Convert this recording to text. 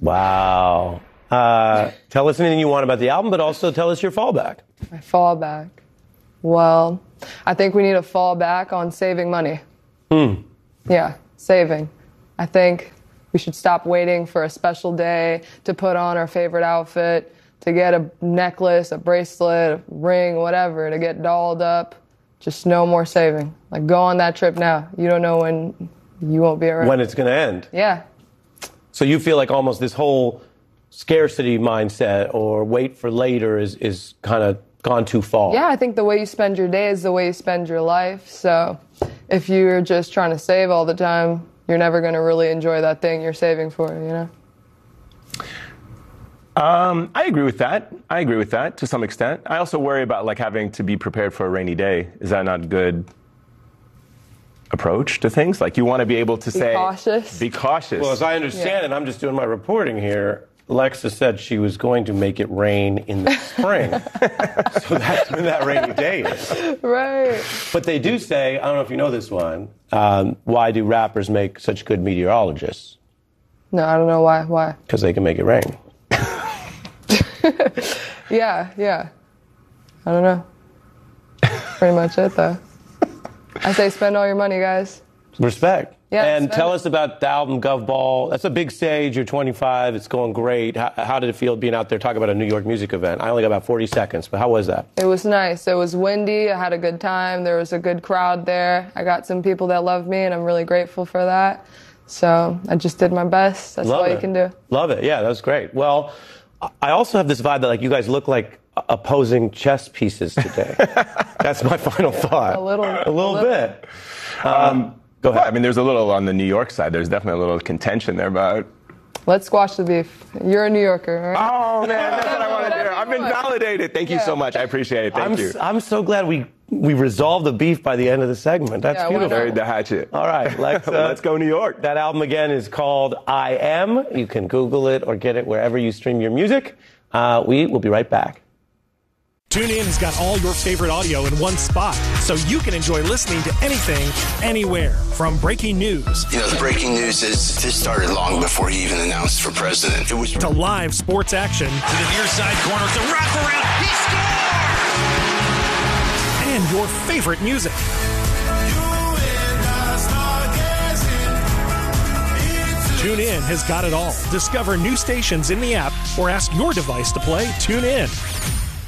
Wow. Tell us anything you want about the album, but also tell us your fallback. My fallback. Well, I think we need to fall back on saving money. Yeah, saving. I think we should stop waiting for a special day to put on our favorite outfit, to get a necklace, a bracelet, a ring, whatever, to get dolled up. Just no more saving. Like, go on that trip now. You don't know when you won't be around. When it's going to end. Yeah. So you feel like almost this whole scarcity mindset or wait for later is kind of gone too far. Yeah, I think the way you spend your day is the way you spend your life. So if you're just trying to save all the time, you're never going to really enjoy that thing you're saving for, you know? I agree with that to some extent. I also worry about like having to be prepared for a rainy day. Is that not a good approach to things? Like, you want to be able to say, cautious. Be cautious. Well, as I understand it, I'm just doing my reporting here, Lexa said she was going to make it rain in the spring. So that's when that rainy day is. Right. But they do say, I don't know if you know this one, why do rappers make such good meteorologists? No, I don't know why. Why? Because they can make it rain. Yeah. I don't know. Pretty much it, though. I say spend all your money, guys. Respect. Yeah, and tell us about the album Gov Ball. That's a big stage. You're 25. It's going great. How did it feel being out there talking about a New York music event? I only got about 40 seconds, but how was that? It was nice. It was windy. I had a good time. There was a good crowd there. I got some people that love me, and I'm really grateful for that. So I just did my best. That's all you can do. Love it. Yeah, that was great. Well, I also have this vibe that like you guys look like opposing chess pieces today. That's my final thought. A little bit. Go ahead. Well, I mean, there's a little on the New York side. There's definitely a little contention there about. Let's squash the beef. You're a New Yorker, right? Oh man, that's what I want to do. I've been validated. Thank you so much. I appreciate it. Thank you. I'm so glad we resolved the beef by the end of the segment. That's beautiful. Buried the hatchet. All right, let's go New York. That album again is called I Am. You can Google it or get it wherever you stream your music. We will be right back. TuneIn has got all your favorite audio in one spot, so you can enjoy listening to anything, anywhere. From breaking news. You know, the breaking news is this started long before he even announced for president. It was to live sports action. To the near side corner, it's a wraparound. He scores! And your favorite music. TuneIn has got it all. Discover new stations in the app or ask your device to play TuneIn.